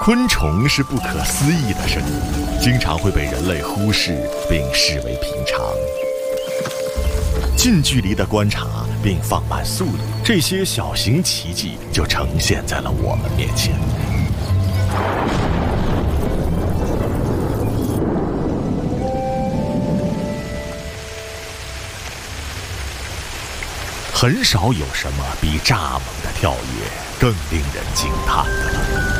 昆虫是不可思议的生物，经常会被人类忽视并视为平常。近距离的观察并放慢速度，这些小型奇迹就呈现在了我们面前。很少有什么比蚱蜢的跳跃更令人惊叹的了。